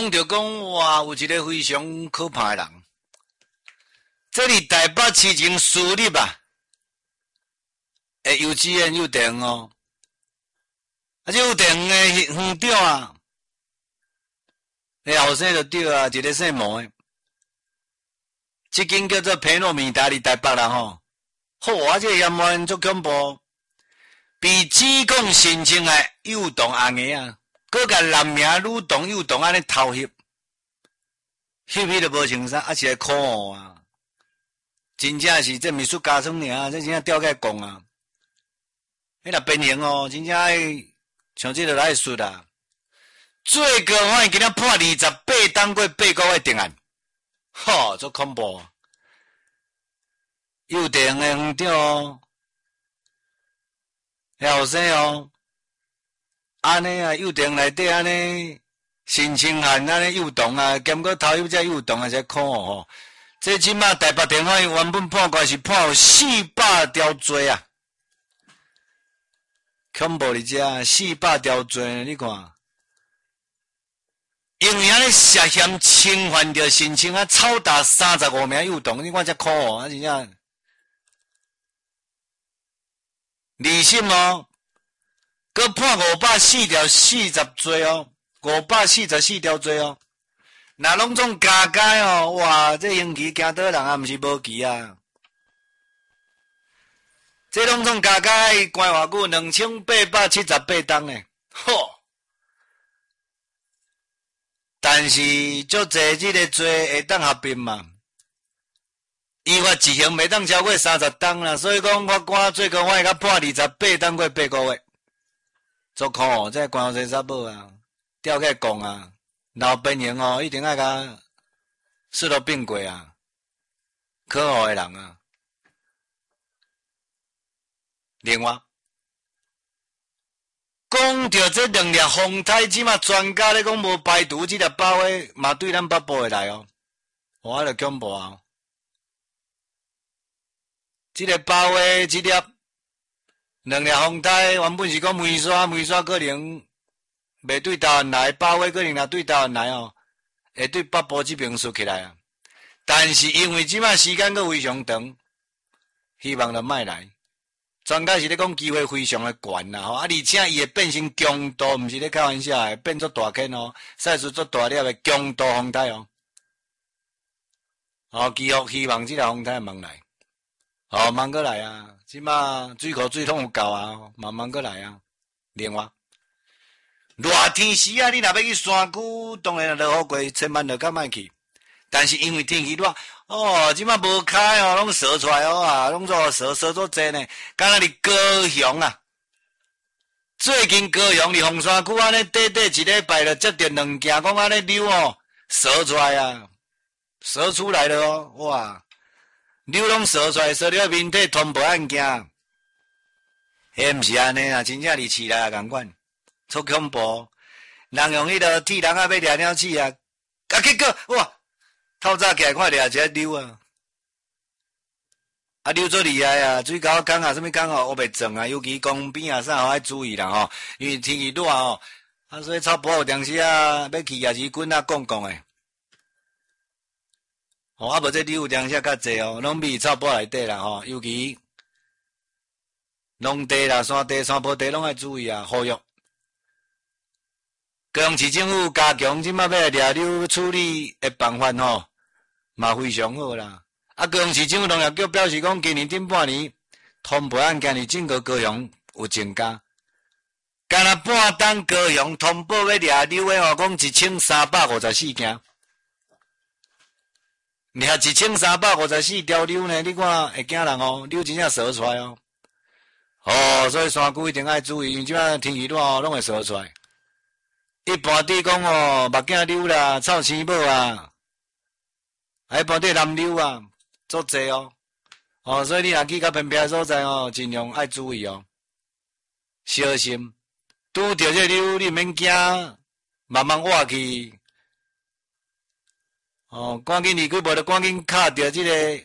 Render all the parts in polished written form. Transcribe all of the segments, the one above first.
讲着讲哇，有一个非常可怕的人，这里台北市情私立啊，幼稚园幼稚园哦，这幼稚园的园长啊，后生就对啊，一个姓毛的，这间叫做皮诺米达里台北啦吼，好啊，这嫌犯足恐怖，被指控性侵害诱动案个啊。佮甲男名女童幼童安尼偷翕，翕都无穿衫，啊是来可恶啊！真正是这秘书家村尔，这真正吊起讲啊！迄若变形哦，真正爱像这个来说啊！最高法院今仔判28当过8个月定案，吼，足恐怖！幼稚园的园长哦，后生哦。安尼啊，幼稚园内底安尼性侵犯安尼幼童啊，兼个偷翕这幼童啊，才可恶吼。这即马台北地方原本判决是判有400条罪啊，恐怖哩只400条罪，你看，因为安尼涉嫌侵犯着性侵啊，超达35名幼童，你看这可恶啊，真正离心哦。佮判540条40罪哦，544条罪哦。若拢总加加哦，哇！这刑期惊倒人啊，毋是无期啊。这拢总加加关偌久？2878当呢，吼！但是足侪这个罪会当合并嘛？依法执行袂当超过30当啦，所以讲法官最高法院甲判28当过8个月。足可恶，这关后生查某啊，吊起讲啊，老变形哦，一定爱甲说到变过啊，可恶的人啊。另外，讲到这2粒风台，即马专家咧讲无排除这粒包诶，嘛对咱北部会来哦，我就恐怖啊！这个包诶，这粒。2粒风台原本是讲梅沙可能袂对台湾来，包围可能若对台湾来哦，会对北部这边输起来啊。但是因为即马时间阁非常长，希望就莫来。专家是咧讲机会非常的悬啦吼，而且伊会变成强度，毋是咧开玩笑的，变作大坑哦，赛事做大粒的强度风台哦。希望这粒风台慢来。慢过来啊！即马水库水桶有够啊，慢过来啊。另外，热天时啊，你若要去山区，当然落雨过，千万就较莫去。但是因为天气热，即马无开哦，拢烧出来啊，拢做烧做济呢。敢若伫高雄啊，最近高雄伫凤山区安尼短一礼拜就接着2件，讲安尼溜哦，烧出来啊，烧出来了哦，哇！流拢烧出来，烧了面体通报案件，迄毋是安尼啊，真正伫市内啊共款，足恐怖。人用迄个铁人啊要掠鸟鼠啊，结果哇，透早起来看掠一个溜啊，溜做厉害啊，水沟工啊，什物工哦，学袂撞啊，尤其公边啊啥爱注意啦吼，因为天气热哦，所以草保护电视啊，要去也是滚啊讲诶。无这溜电车较济哦，拢秘草坡内底啦吼，尤其农地啦、山地、山坡地拢爱注意啊，呼吁。高雄市政府加强即摆要来掠溜处理的办法吼，嘛非常好啦。高雄市政府农业局表示讲，今年顶半年通报案件伫整个高雄有增加，干那半当高雄通报要掠溜的吼，讲1354件。掠1354条溜呢？你看会惊人哦，溜真正烧出来哦。所以山区一定爱注意，因为即摆天气热哦，拢会烧出来。一般地讲哦，目镜溜啦、臭青帽啊，一般地蓝溜啊，足济哦。所以你若去较偏僻的所在哦，尽量爱注意哦，小心。拄着这溜，你免惊，慢慢挖去。赶紧离开，无就赶紧敲着这个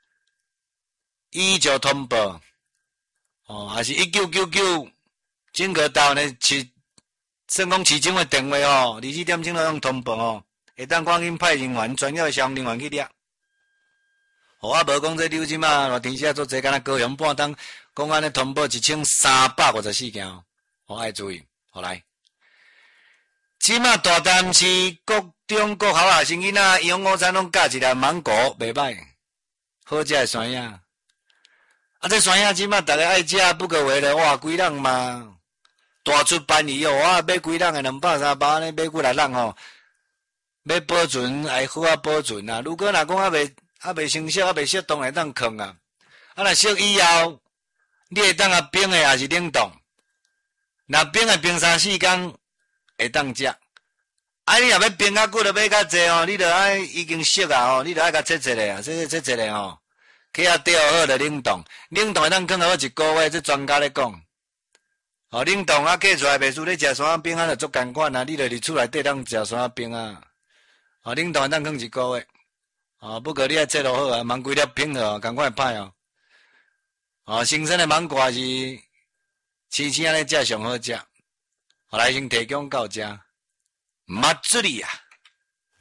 119通报，还是1999整个台湾的算讲市政的电话24点钟都用通报哦。 会当赶紧派人员专业消防人员去抓。啊，无讲这柳即马热天时啊做这，敢若高雄半当公安咧通报1354件，爱注意，来。即马大潭市国中国校学生囡仔用午餐拢夹一粒芒果，袂歹，好食的酸呀。这酸呀，即马大家爱食，不过为了哇，规人嘛，大出班以后，哇，买规人的200、300呢，买几来人吼，要保存还好啊，保存啊。如果若讲未成熟，未熟当会当放啊。若熟以后，你会当冰的也是冷冻，若冰的冰3-4天会当食。你若要冰较久，就买较济哦，你着爱已经熟啊吼，你着爱甲切切啊，切吼。去遐钓好就冷冻，冷冻会当放好1个月，这专家咧讲。冷冻啊，寄出来袂输咧食山冰啊，就足共款啊，你着伫厝内底当食山冰啊。冷冻会当放1个月。不过你爱切落好啊，芒规粒冰好，共款会歹哦。新鲜的芒果是青青安尼食上好食。来先提供到这，马助理啊。